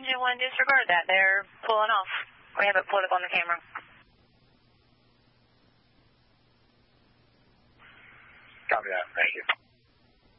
Engine 1, disregard that. They're pulling off. We have it pulled up on the camera. Copy that. Thank you.